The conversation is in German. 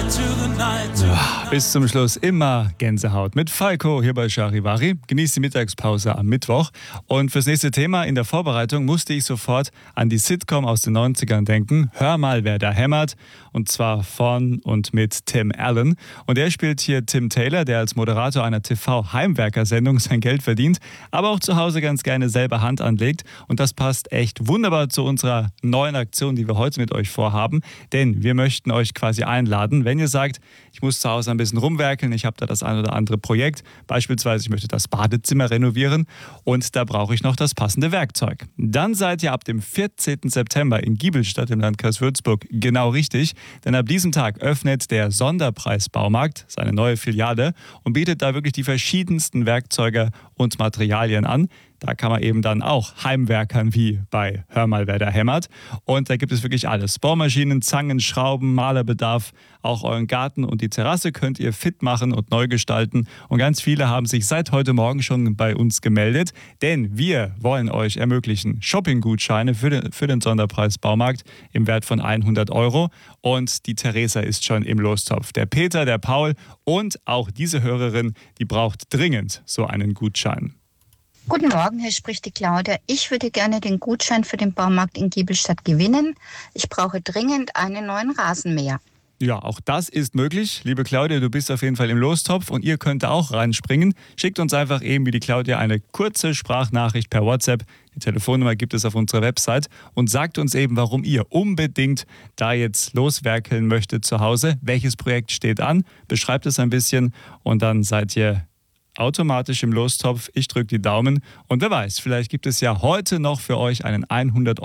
Bis zum Schluss immer Gänsehaut mit Falco hier bei Charivari. Genießt die Mittagspause am Mittwoch. Und fürs nächste Thema in der Vorbereitung musste ich sofort an die Sitcom aus den 90ern denken. Hör mal, wer da hämmert. Und zwar von und mit Tim Allen. Und er spielt hier Tim Taylor, der als Moderator einer TV-Heimwerker-Sendung sein Geld verdient, aber auch zu Hause ganz gerne selber Hand anlegt. Und das passt echt wunderbar zu unserer neuen Aktion, die wir heute mit euch vorhaben. Denn wir möchten euch quasi einladen, wenn ihr sagt, ich muss zu Hause ein bisschen rumwerkeln, ich habe da das ein oder andere Projekt, beispielsweise ich möchte das Badezimmer renovieren und da brauche ich noch das passende Werkzeug. Dann seid ihr ab dem 14. September in Giebelstadt im Landkreis Würzburg genau richtig, denn ab diesem Tag öffnet der Sonderpreis-Baumarkt seine neue Filiale und bietet da wirklich die verschiedensten Werkzeuge und Materialien an. Da kann man eben dann auch heimwerkern wie bei Hör mal, wer da hämmert. Und da gibt es wirklich alles. Bohrmaschinen, Zangen, Schrauben, Malerbedarf. Auch euren Garten und die Terrasse könnt ihr fit machen und neu gestalten. Und ganz viele haben sich seit heute Morgen schon bei uns gemeldet. Denn wir wollen euch ermöglichen Shoppinggutscheine für den Sonderpreis-Baumarkt im Wert von 100 €. Und die Theresa ist schon im Lostopf. Der Peter, der Paul und auch diese Hörerin, die braucht dringend so einen Gutschein. Guten Morgen, hier spricht die Claudia. Ich würde gerne den Gutschein für den Baumarkt in Giebelstadt gewinnen. Ich brauche dringend einen neuen Rasenmäher. Ja, auch das ist möglich. Liebe Claudia, du bist auf jeden Fall im Lostopf und ihr könnt da auch reinspringen. Schickt uns einfach eben wie die Claudia eine kurze Sprachnachricht per WhatsApp. Die Telefonnummer gibt es auf unserer Website und sagt uns eben, warum ihr unbedingt da jetzt loswerkeln möchtet zu Hause. Welches Projekt steht an? Beschreibt es ein bisschen und dann seid ihr automatisch im Lostopf. Ich drücke die Daumen und wer weiß, vielleicht gibt es ja heute noch für euch einen 100